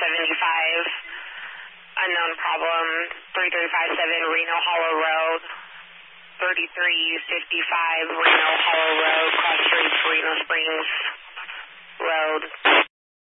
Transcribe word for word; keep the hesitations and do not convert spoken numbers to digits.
seventy-five, unknown problem, three three five seven Reno Hollow Road, thirty-three fifty-five Reno Hollow Road, Cross Streets, Reno Springs.